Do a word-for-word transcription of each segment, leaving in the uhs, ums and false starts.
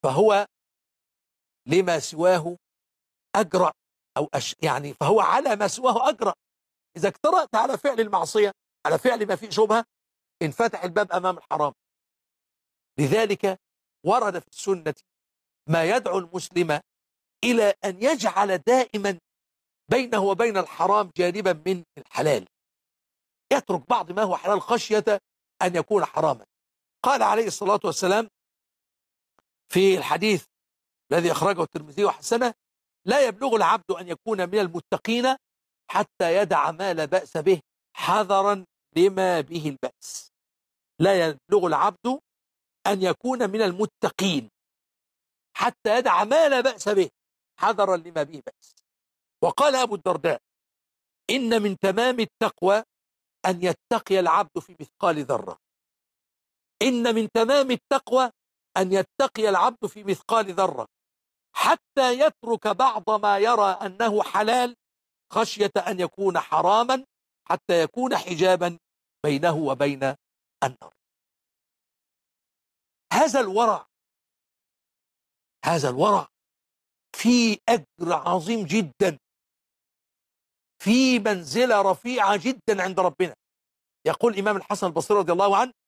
فهو لما سواه أجرأ، أو أش يعني فهو على ما سواه أجرأ. إذا اجترأت على فعل المعصية، على فعل ما فيه شبهة، انفتح الباب أمام الحرام. لذلك ورد في السنة ما يدعو المسلم إلى أن يجعل دائما بينه وبين الحرام جانبا من الحلال، يترك بعض ما هو حلال خشية أن يكون حراما. قال عليه الصلاة والسلام في الحديث الذي أخرجه الترمذي وحسنه: لا يبلغ العبد أن يكون من المتقين حتى يدع ما لا بأس به حذرا لما به البأس. لا يبلغ العبد أن يكون من المتقين حتى يدع ما لا بأس به حذرا لما به بأس. وقال أبو الدرداء: إن من تمام التقوى أن يتقي العبد في مثقال ذرة. إن من تمام التقوى أن يتقي العبد في مثقال ذرة حتى يترك بعض ما يرى أنه حلال خشية أن يكون حراما، حتى يكون حجابا بينه وبين النار. هذا الورع هذا الورع في أجر عظيم جدا، في منزلة رفيعة جدا عند ربنا. يقول الإمام الحسن البصري رضي الله عنه: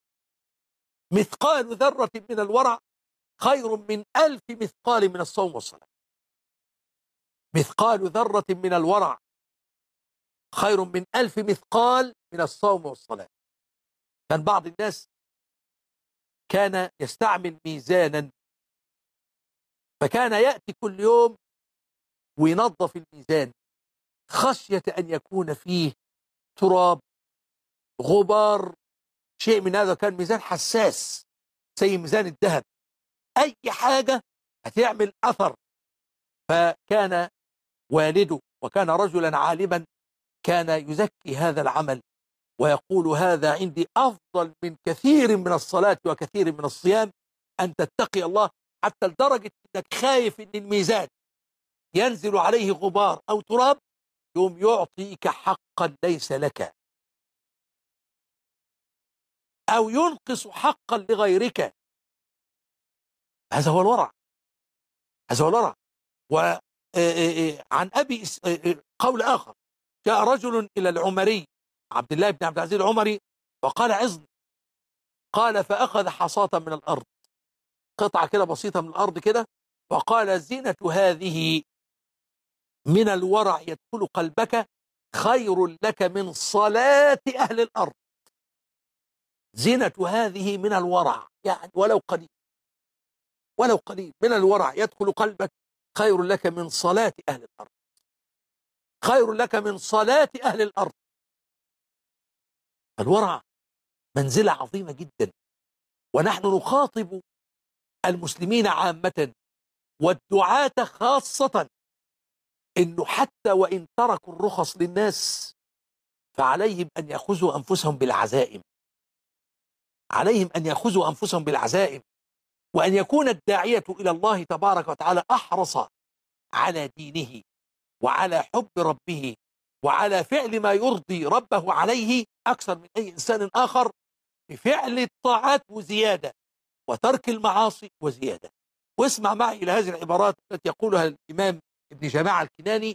مثقال ذرة من الورع خير من ألف مثقال من الصوم والصلاة. مثقال ذرة من الورع خير من ألف مثقال من الصوم والصلاة. كان بعض الناس كان يستعمل ميزانا، فكان يأتي كل يوم وينظف الميزان خشية أن يكون فيه تراب، غبار، شيء من هذا. كان ميزان حساس زي ميزان الذهب، أي حاجة هتعمل أثر. فكان والده، وكان رجلا عالما، كان يزكي هذا العمل ويقول: هذا عندي أفضل من كثير من الصلاة وكثير من الصيام، أن تتقي الله، حتى لدرجة أنك خايف أن الميزان ينزل عليه غبار أو تراب يوم يعطيك حقا ليس لك، أو ينقص حقا لغيرك. هذا هو الورع، هذا هو الورع. وعن أبي قول آخر: جاء رجل إلى العمري عبد الله بن عبد العزيز العمري وقال: عظني. قال: فأخذ حصاة من الأرض، قطعة كده بسيطة من الأرض كده، وقال: زينة هذه من الورع يدخل قلبك خير لك من صلاة أهل الأرض. زينة هذه من الورع، يعني ولو قليل، ولو قليل من الورع يدخل قلبك خير لك من صلاة أهل الأرض، خير لك من صلاة أهل الأرض. الورع منزلة عظيمة جدا، ونحن نخاطب المسلمين عامة والدعاة خاصة إنه حتى وإن تركوا الرخص للناس فعليهم أن يأخذوا أنفسهم بالعزائم، عليهم أن يأخذوا أنفسهم بالعزائم، وأن يكون الداعية إلى الله تبارك وتعالى أحرص على دينه وعلى حب ربه وعلى فعل ما يرضي ربه عليه أكثر من أي إنسان آخر، بفعل الطاعات وزيادة، وترك المعاصي وزيادة. واسمع معي إلى هذه العبارات التي يقولها الإمام ابن جماعة الكناني.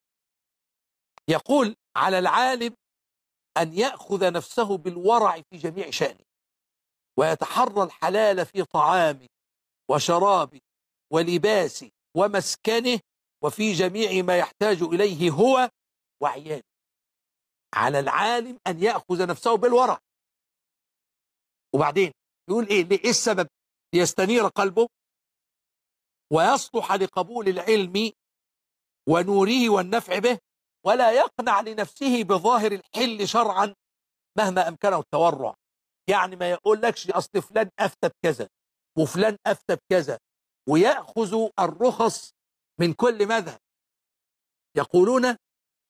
يقول: على العالم أن يأخذ نفسه بالورع في جميع شأنه، ويتحرى الحلال في طعامه وشرابه ولباسه ومسكنه وفي جميع ما يحتاج إليه هو وعياله. على العالم أن يأخذ نفسه بالورع. وبعدين يقول إيه؟ إيه السبب؟ ليستنير قلبه ويصلح لقبول العلم ونوره والنفع به، ولا يقنع لنفسه بظاهر الحل شرعا مهما أمكنه التورع. يعني ما يقول لكش أصل فلان أفتى بكذا وفلان أفتى بكذا، ويأخذ الرخص من كل مذهب. يقولون: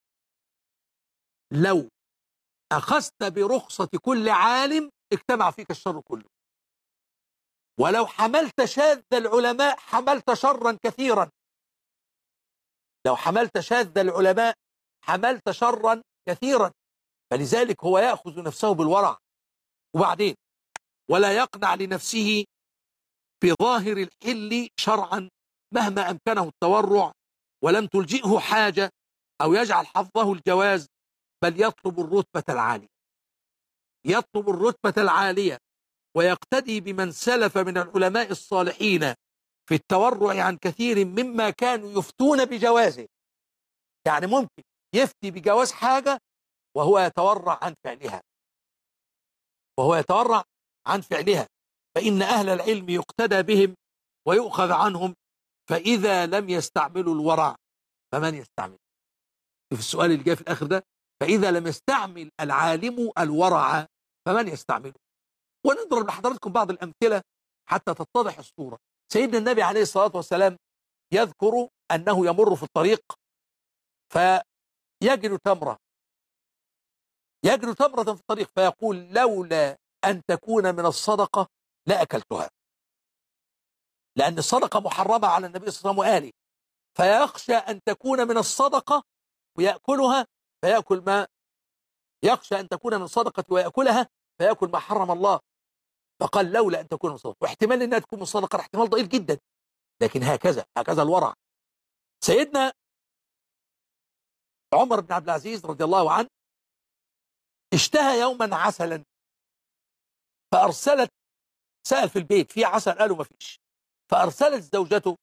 لو أخذت برخصة كل عالم اجتمع فيك الشر كله، ولو حملت شاذ العلماء حملت شرا كثيرا. لو حملت شاذ العلماء حملت شرا كثيرا. فلذلك هو يأخذ نفسه بالورع. وبعدين: ولا يقنع لنفسه في ظاهر الحل شرعا مهما أمكنه التورع، ولم تلجئه حاجة أو يجعل حظه الجواز، بل يطلب الرتبة العالية يطلب الرتبة العالية ويقتدي بمن سلف من العلماء الصالحين في التورع عن كثير مما كانوا يفتون بجوازه. يعني ممكن يفتي بجواز حاجة وهو يتورع عن فعلها وهو يتورع عن فعلها فإن أهل العلم يقتدى بهم ويؤخذ عنهم، فإذا لم يستعملوا الورع فمن يستعمل؟ في السؤال اللي جاي في الآخر ده، فإذا لم يستعمل العالم الورع فمن يستعمله؟ ونضرب لحضراتكم بعض الأمثلة حتى تتضح الصورة. سيدنا النبي عليه الصلاة والسلام يذكر أنه يمر في الطريق فيجد تمرة يجد تمرة في الطريق فيقول لولا أن تكون من الصدقة لأكلتها، لأن الصدقة محرمة على النبي صلى الله عليه وسلم وآله، فيخشى أن تكون من الصدقة ويأكلها فيأكل ما يخشى أن تكون من الصدقة ويأكلها فيأكل ما حرم الله، فقال لولا أن تكون من الصدقة. واحتمال أنها تكون من الصدقة احتمال ضئيل جدا، لكن هكذا هكذا الورع. سيدنا عمر بن عبد العزيز رضي الله عنه اشتهى يوما عسلا فأرسلت، سأل في البيت في عسل، قالوا ما فيش، فأرسلت زوجته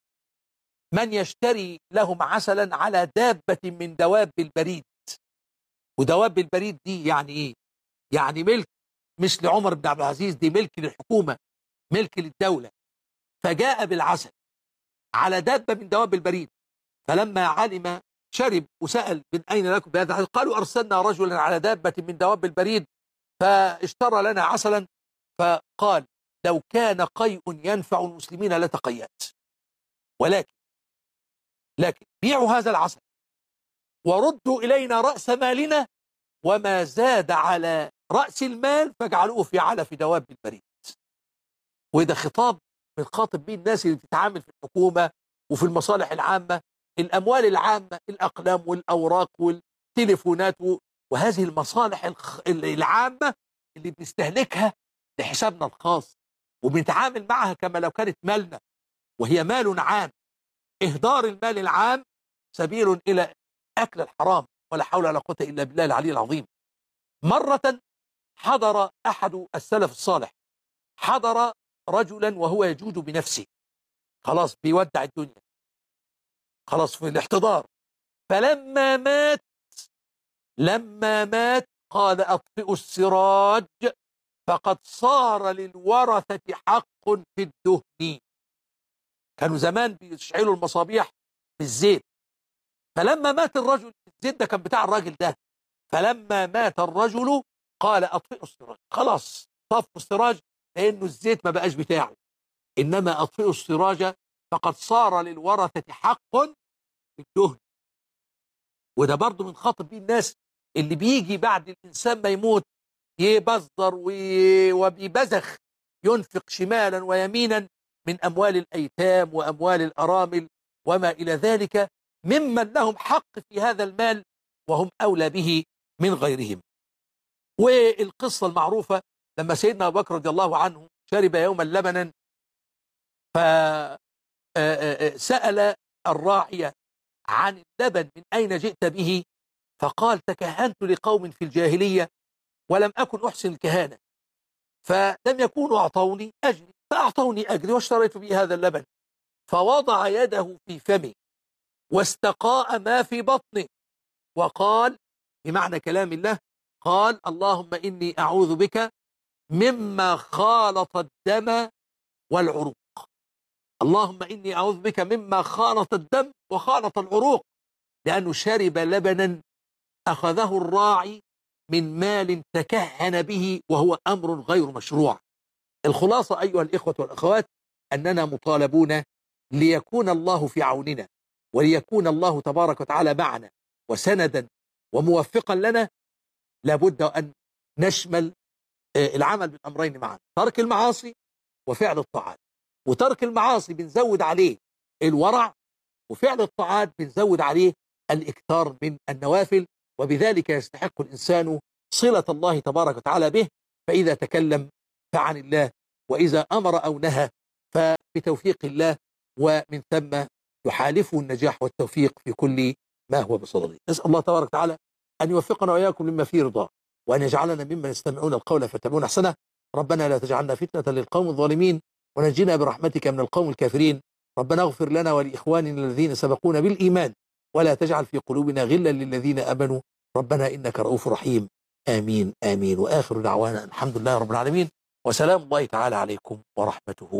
من يشتري لهم عسلا على دابة من دواب البريد. ودواب البريد دي يعني ايه؟ يعني ملك مش لعمر بن عبد العزيز، دي ملك للحكومة، ملك للدولة. فجاء بالعسل على دابة من دواب البريد، فلما علم شرب وسأل من أين لكم بهذا العسل؟ قالوا أرسلنا رجلا على دابة من دواب البريد فاشترى لنا عسلا. فقال لو كان قيء ينفع المسلمين لتقيأت، ولكن لكن بيعوا هذا العسل وردوا إلينا رأس مالنا وما زاد على رأس المال فاجعلوه في علف دواب البريد. وده خطاب بنخاطب بيه الناس اللي بتتعامل في الحكومة وفي المصالح العامة، الأموال العامة، الأقلام والأوراق والتليفونات وهذه المصالح العامة اللي بنستهلكها لحسابنا الخاص وبنتعامل معها كما لو كانت مالنا، وهي مال عام. إهدار المال العام سبيل إلى أكل الحرام، ولا حول ولا قوة إلا بالله العلي العظيم. مرة حضر أحد السلف الصالح، حضر رجلا وهو يجود بنفسه، خلاص بيودع الدنيا، خلاص في الاحتضار. فلما مات لما مات قال أطفئوا السراج فقد صار للورثة حق في الدهن. كانوا زمان بيشعلوا المصابيح بالزيت، فلما مات الرجل الزيت ده كان بتاع الراجل ده، فلما مات الرجل قال أطفئوا السراج، خلاص طفوا السراج لأنه الزيت ما بقاش بتاعه، إنما أطفئوا السراج فقد صار للورثة حق في الدهن. وده برضو من خاطب بيه الناس اللي بيجي بعد الإنسان ما يموت يبذر وبيبذخ، ينفق شمالا ويمينا من أموال الأيتام وأموال الأرامل وما إلى ذلك ممن لهم حق في هذا المال وهم أولى به من غيرهم. والقصة المعروفة لما سيدنا أبو بكر رضي الله عنه شرب يوما لبنا فسأل الراعي عن اللبن من أين جئت به، فقال تكهنت لقوم في الجاهلية ولم أكن أحسن الكهانة فلم يكونوا أعطوني أجري فأعطوني أجري واشتريت به هذا اللبن. فوضع يده في فمه واستقاء ما في بطنه وقال بمعنى كلام الله، قال اللهم إني أعوذ بك مما خالط الدم والعروق. اللهم إني أعوذ بك مما خالط الدم وخالط العروق، لأنه شرب لبنا أخذه الراعي من مال تكهن به وهو أمر غير مشروع. الخلاصة أيها الإخوة والأخوات أننا مطالبون ليكون الله في عوننا وليكون الله تبارك وتعالى معنا وسندا وموفقا لنا، لابد أن نشمل العمل بالأمرين معا، ترك المعاصي وفعل الطاعات. وترك المعاصي بنزود عليه الورع، وفعل الطاعات بنزود عليه الإكثار من النوافل، وبذلك يستحق الإنسان صلة الله تبارك وتعالى به، فإذا تكلم فعن الله، وإذا أمر أو نهى فبتوفيق الله ومن ثم يحالفه النجاح والتوفيق في كل ما هو بصدده. نسأل الله تبارك وتعالى أن يوفقنا وإياكم لما فيه رضاه، وأن يجعلنا ممن يستمعون القول فيتبعون أحسنه. ربنا لا تجعلنا فتنة للقوم الظالمين، ونجنا برحمتك من القوم الكافرين. ربنا اغفر لنا ولإخواننا الذين سبقونا بالإيمان، ولا تجعل في قلوبنا غلا للذين آمنوا ربنا إنك رؤوف رحيم. آمين آمين. وآخر دعوانا الحمد لله رب العالمين، وسلام الله تعالى عليكم ورحمته.